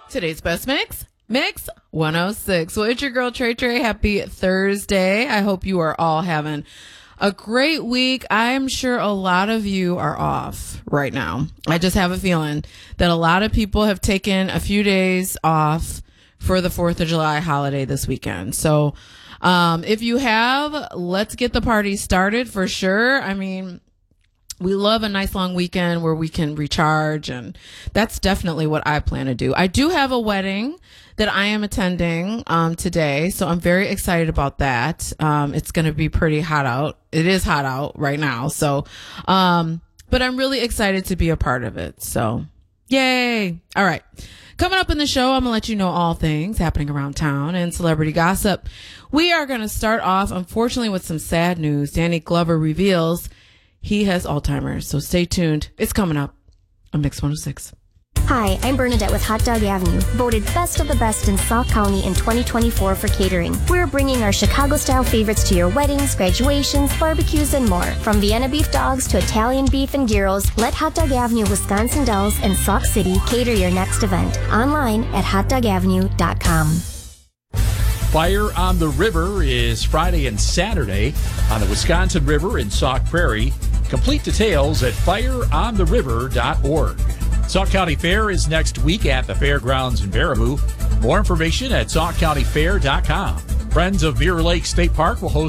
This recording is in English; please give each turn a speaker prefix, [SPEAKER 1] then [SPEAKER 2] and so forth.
[SPEAKER 1] Today's best mix, Mix 106. Well, it's your girl Trey Trey. Happy Thursday. I hope you are all having a great week. I'm sure a lot of you are off right now. I just have a feeling that a lot of people have taken a few days off for the 4th of July holiday this weekend. So, if you have, let's get the party started for sure. I mean, we love a nice long weekend where we can recharge, and that's definitely what I plan to do. I do have a wedding that I am attending today, so I'm very excited about that. It's going to be pretty hot out. It is hot out right now, so but I'm really excited to be a part of it. So, yay. All right. Coming up in the show, I'm going to let you know all things happening around town and celebrity gossip. We are going to start off, unfortunately, with some sad news. Danny Glover reveals he has Alzheimer's, so stay tuned. It's coming up on Mix 106.
[SPEAKER 2] Hi, I'm Bernadette with Hot Dog Avenue, voted best of the best in Sauk County in 2024 for catering. We're bringing our Chicago-style favorites to your weddings, graduations, barbecues, and more. From Vienna beef dogs to Italian beef and gyros, let Hot Dog Avenue Wisconsin Dells and Sauk City cater your next event. Online at hotdogavenue.com.
[SPEAKER 3] Fire on the River is Friday and Saturday on the Wisconsin River in Sauk Prairie. Complete details at fireontheriver.org. Sauk County Fair is next week at the fairgrounds in Baraboo. More information at saukcountyfair.com. Friends of Mirror Lake State Park will host